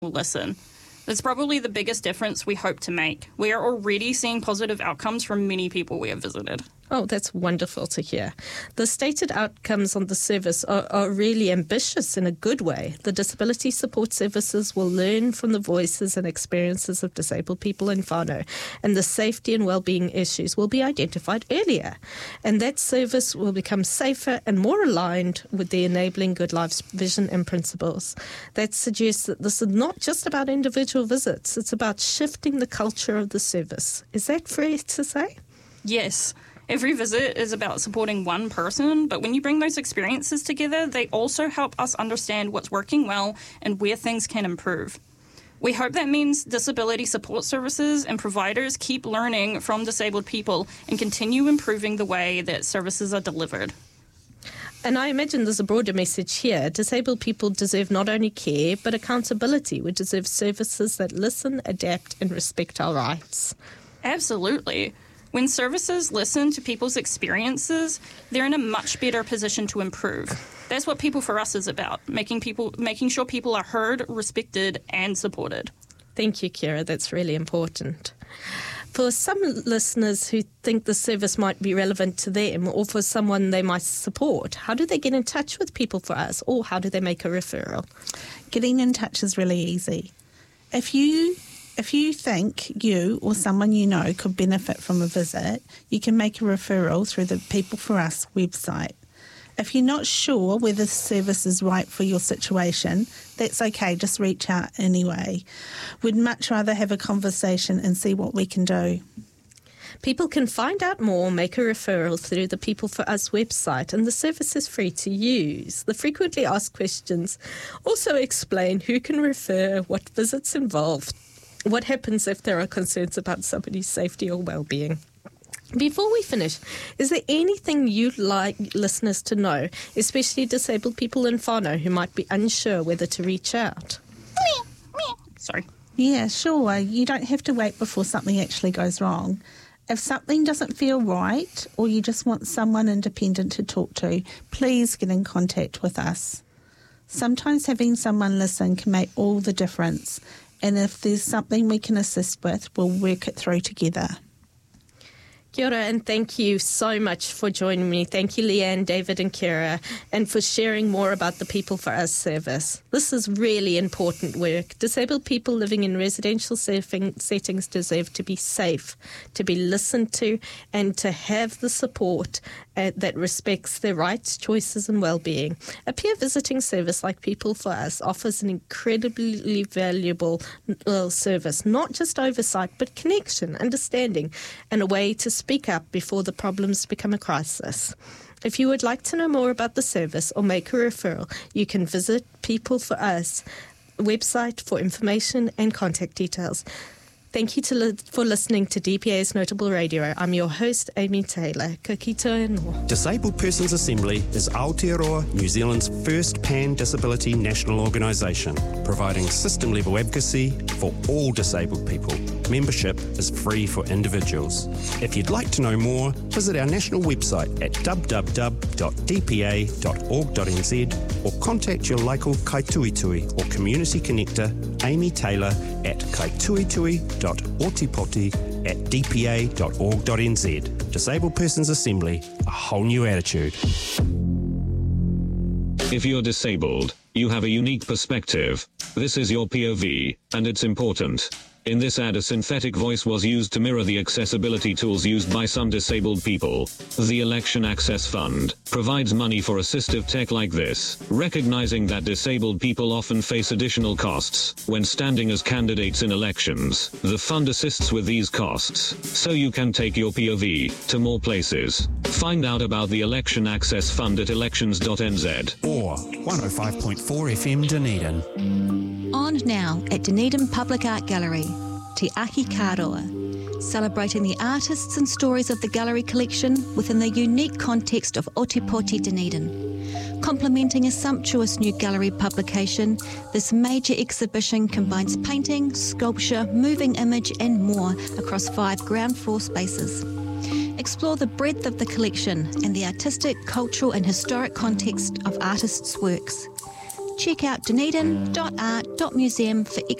will listen. That's probably the biggest difference we hope to make. We are already seeing positive outcomes from many people we have visited. Oh, that's wonderful to hear. The stated outcomes on the service are really ambitious in a good way. The disability support services will learn from the voices and experiences of disabled people in whānau, and the safety and well-being issues will be identified earlier. And that service will become safer and more aligned with the Enabling Good Lives vision and principles. That suggests that this is not just about individual visits, it's about shifting the culture of the service. Is that fair to say? Yes. Every visit is about supporting one person, but when you bring those experiences together, they also help us understand what's working well and where things can improve. We hope that means disability support services and providers keep learning from disabled people and continue improving the way that services are delivered. And I imagine there's a broader message here. Disabled people deserve not only care, but accountability. We deserve services that listen, adapt, and respect our rights. Absolutely. When services listen to people's experiences, they're in a much better position to improve. That's what People for Us is about, making sure people are heard, respected, and supported. Thank you, Kira. That's really important. For some listeners who think the service might be relevant to them or for someone they might support, how do they get in touch with People for Us, or how do they make a referral? Getting in touch is really easy. If you think you or someone you know could benefit from a visit, you can make a referral through the People for Us website. If you're not sure whether the service is right for your situation, that's okay, just reach out anyway. We'd much rather have a conversation and see what we can do. People can find out more, make a referral through the People for Us website, and the service is free to use. The frequently asked questions also explain who can refer, what visits involved, what happens if there are concerns about somebody's safety or well-being. Before we finish, is there anything you'd like listeners to know, especially disabled people in whānau who might be unsure whether to reach out? Sorry. Yeah, sure. You don't have to wait before something actually goes wrong. If something doesn't feel right, or you just want someone independent to talk to, please get in contact with us. Sometimes having someone listen can make all the difference. And if there's something we can assist with, we'll work it through together. Kia ora, and thank you so much for joining me. Thank you, Leanne, David and Kira, and for sharing more about the People for Us service. This is really important work. Disabled people living in residential settings deserve to be safe, to be listened to, and to have the support that respects their rights, choices and well-being. A peer visiting service like People for Us offers an incredibly valuable service, not just oversight, but connection, understanding, and a way to speak up before the problems become a crisis. If you would like to know more about the service or make a referral, you can visit People for Us website for information and contact details. Thank you for listening to DPA's Notable Radio. I'm your host, Amy Taylor. Ka kite anō. Disabled Persons Assembly is Aotearoa, New Zealand's first pan-disability national organisation, providing system-level advocacy for all disabled people. Membership is free for individuals. If you'd like to know more, visit our national website at www.dpa.org.nz or contact your local kaituitui or community connector, Amy Taylor, at kaituitui.otipoti@dpa.org.nz. Disabled Persons Assembly, a whole new attitude. If you're disabled, you have a unique perspective. This is your POV, and it's important. In this ad, a synthetic voice was used to mirror the accessibility tools used by some disabled people. The Election Access Fund provides money for assistive tech like this, recognizing that disabled people often face additional costs when standing as candidates in elections. The fund assists with these costs, so you can take your POV to more places. Find out about the Election Access Fund at elections.nz. Or 105.4 FM Dunedin. On now at Dunedin Public Art Gallery, Te Ahi Kāroa, celebrating the artists and stories of the gallery collection within the unique context of Otipoti Dunedin. Complementing a sumptuous new gallery publication, this major exhibition combines painting, sculpture, moving image and more across 5 ground floor spaces. Explore the breadth of the collection and the artistic, cultural and historic context of artists' works. check out dunedin.art.museum for